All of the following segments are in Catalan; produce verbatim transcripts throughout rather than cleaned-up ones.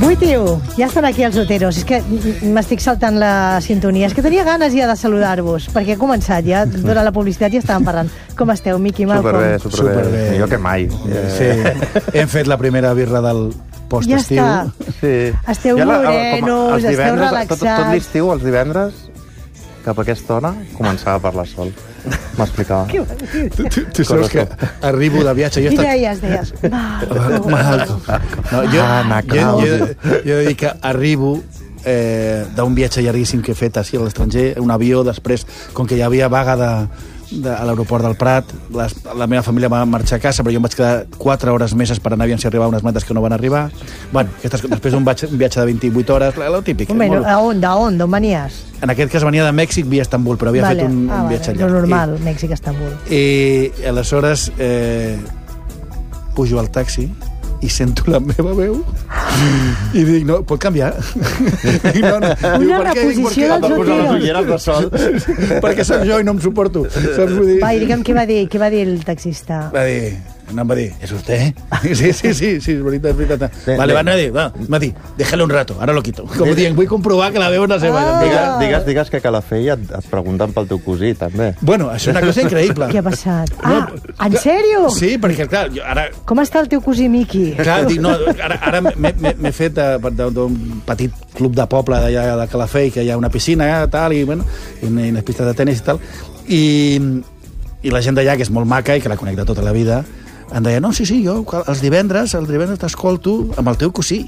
Ui, tio, ja estan aquí els Oteros. És que m'estic saltant la sintonia. És que tenia ganes ja de saludar-vos, perquè he començat ja, durant la publicitat ja estàvem parlant. Com esteu, Miqui, Malcom? Superbé, superbé. superbé. Millor que mai. Sí, hem fet la primera birra del post-estiu. Ja està. Sí. Esteu Ja la- morenos, com- els esteu divendres, relaxats. Tot, tot l'estiu, els divendres, cap a aquesta hora, començava a parlar sol. M'explicava. Què vas dir? Tu, tu, tu saps que arribo de viatge... Jo he I estat... deies, deies... Malco. No, jo, Ah, jo, Naclau. jo, jo he de dir que arribo eh, d'un viatge llarguíssim que he fet així a l'estranger, un avió, després, com que hi havia vaga de, de, a l'aeroport del Prat, les, la meva família va marxar a casa, però jo em vaig quedar quatre hores més esperant aviam si arribaven unes metes que no van arribar. Bueno, aquestes, després d'un viatge, un viatge de vint-i-vuit hores, el típic. Bueno, molt... a on, d'on, d'on venies? En aquest cas venia de Mèxic via Estambul, però havia Vale. fet un, ah, un viatge vale. llarg. Lo normal, I... Mèxic, Estambul. I, i aleshores eh, pujo al taxi i sento la meva veu i dic, no, pot canviar? Dic, no, no. Una Diu, "Per què?" Dic, reposició "Perquè- dels Posar les Oteros. ulleres de sol. perquè soc jo i no em suporto. Saps? Vull dir... Va, i digue'm què va dir, què va dir el taxista. Va dir, no em va dir, ¿es usted? Sí, sí, sí, sí, és veritat, és veritat. Sí, Vale, sí. va, no, va, m'ha dit, déjale un rato, ara lo quito. Com dient, vull comprovar que la veu és la seva. Ah. Digues, digues, digues que a Calafell et, et pregunten pel teu cosí, també. Bueno, això és una cosa increïble. Què ha passat? Ah, en sèrio? Sí, perquè, clar, jo ara... Com està el teu cosí Miqui? Clar, dic, no, ara, ara m'he m'he- m'he fet de- de- d'un petit club de poble d'allà de Calafell, que hi ha una piscina, tal, i, bueno, i una- i unes pistes de tenis i tal, i, i la gent d'allà, que és molt maca i que la conec de tota la vida, em deia, no, sí, sí, jo els divendres, els divendres t'escolto amb el teu cosí.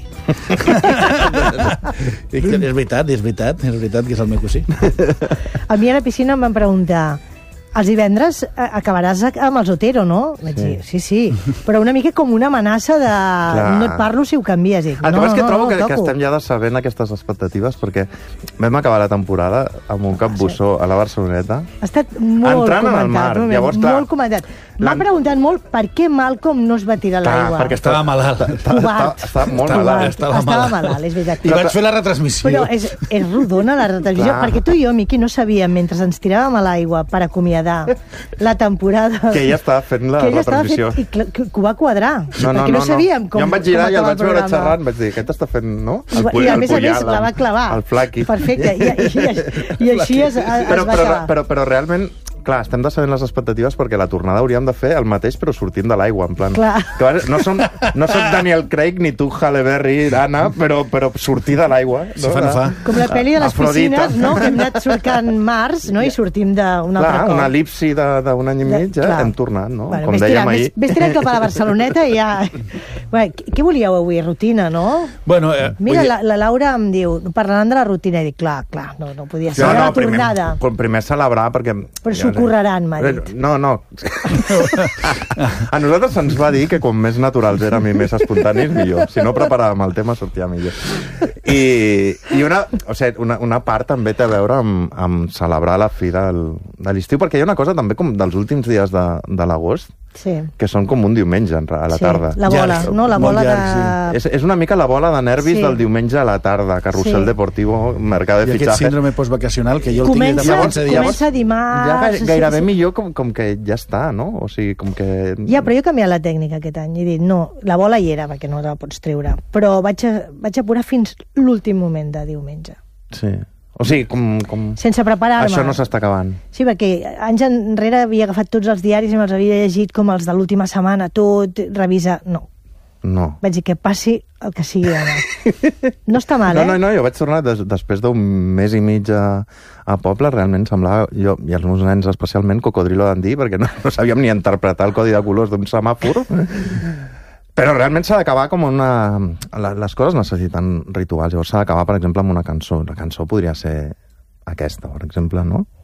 Dic, és veritat, és veritat, és veritat que és el meu cosí. A mi a la piscina em van preguntar els divendres eh, acabaràs amb els Otero, no? Vaig Sí. dir, sí, sí. Però una mica com una amenaça de no et parlo si ho canvies. Dic, El que no, passa és que no, trobo no, que, que toco. estem ja decebent aquestes expectatives, perquè vam acabar la temporada amb un capbussó a la Barceloneta. Ha estat molt Entrant en comentat. el mar, molt, llavors, clar, molt comentat. M'ha l'han- preguntat molt per què Malcom no es va tirar a Clar, l'aigua. perquè Estava malalt. Covard. Està, està molt Estava- malalt. estava Estava malalt. malalt, és veritat. I vaig fer la retransmissió. Però és, és rodona la retransmissió, Clar. perquè tu i jo, Miqui, no sabíem, mentre ens tiràvem a l'aigua per acomiadar la temporada... Que ella estava fent la que ella estava retransmissió. Fent, i que, que, que ho va quadrar. No, no, perquè no, sabíem com, jo em vaig girar com i el acabava vaig veure programa. xerrant, vaig dir, aquest està fent, no? I, va- pu- I a més a més Puyal, la va clavar. El flaqui. Perfecte. I, i, i, i així es, es Però, va però, acabar. però, però realment, clar, estem decebent les expectatives perquè la tornada hauríem de fer el mateix però sortint de l'aigua, en plan... Clar. Que no, som, no soc Daniel Craig ni tu Halle Berry, Anna, però, però sortir de l'aigua. No? Si fa, no fa. Com la pel·li de les Afrodita. piscines, no? Que hem anat surcant mars, no? I sortim d'un altre Clar, cop. una elipsi de- d'un any i De- mig, eh? clar. Hem tornat, no? Bueno, Com ves dèiem tirant, ahir. Ves, ves tirant cap a la Barceloneta i ja... Bé, què què volíeu avui? Rutina, no? Bueno, eh, Mira, vull dir- la, la Laura em diu, parlaran de la rutina, i dic, clar, clar, no, no podia ser No, la no, primer, tornada. com primer celebrar, perquè... Però s'ho curraran, m'ha dit. No, no. A nosaltres se'ns va dir que com més naturals érem i més espontanis, millor. Si no preparàvem el tema, sortia millor. I, i una, o sigui, una, una part també té a veure amb, amb celebrar la fi del, de l'estiu, perquè hi ha una cosa també com dels últims dies de, de l'agost, Sí. que són com un diumenge en re- a la Sí, tarda. la bola, Llarg, no? La molt bola llarg, de... És, és una mica la bola de nervis Sí. del diumenge a la tarda, carrusel Sí. deportivo, mercat de I aquest fitxatges. síndrome postvacacional que jo el Comença, tinc des de quinze dies. comença dimarts... Ja gaire, sí, gairebé sí. millor com, com que ja està, no? O sigui, com que... Ja, però jo he canviat la tècnica aquest any. He dit, no, la bola hi era, perquè no la pots treure. Però vaig, a, vaig apurar fins l'últim moment de diumenge. Sí. O sigui, com... com... Sense preparar-me. Això no s'està acabant. Sí, perquè anys enrere havia agafat tots els diaris i me'ls havia llegit com els de l'última setmana, tot, revisar... No. No. Vaig dir que passi el que sigui demà. No està mal, No, eh? no, no, jo vaig tornar des, després d'un mes i mig a, a poble, realment semblava, jo i els meus nens especialment, cocodrilo d'Andí, perquè no, no sabíem ni interpretar el codi de colors d'un semàfor. Però realment s'ha d'acabar com una... la- Les coses necessiten rituals, llavors s'ha d'acabar, per exemple, amb una cançó. La cançó podria ser aquesta, per exemple, no?